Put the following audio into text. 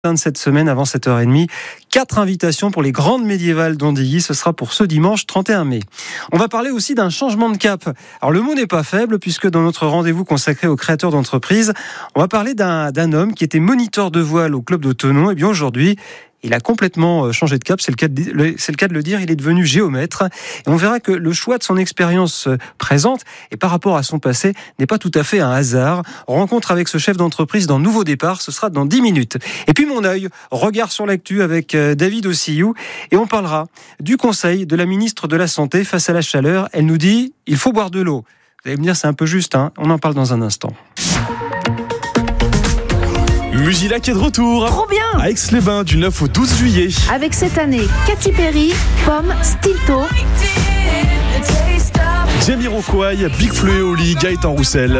De cette semaine avant 7h30, 4 invitations pour les grandes médiévales d'Andilly. Ce sera pour ce dimanche 31 mai. On va parler aussi d'un changement de cap. Alors le mot n'est pas faible puisque dans notre rendez-vous consacré aux créateurs d'entreprises, on va parler d'un homme qui était moniteur de voile au club de Thonon. Et bien aujourd'hui, il a complètement changé de cap, c'est le cas de le dire, il est devenu géomètre. Et on verra que le choix de son expérience présente et par rapport à son passé n'est pas tout à fait un hasard. Rencontre avec ce chef d'entreprise dans Nouveau Départ, ce sera dans 10 minutes. Et puis mon œil, regard sur l'actu avec David Ossillou. Et on parlera du conseil de la ministre de la Santé face à la chaleur. Elle nous dit, il faut boire de l'eau. Vous allez me dire, c'est un peu juste, hein ? On en parle dans un instant. Musilac est de retour. Trop bien. À Aix-les-Bains du 9 au 12 juillet. Avec cette année Katy Perry, Pomme, Stilto, Jamiroquai, Big Flo et Oli, Gaëtan Roussel.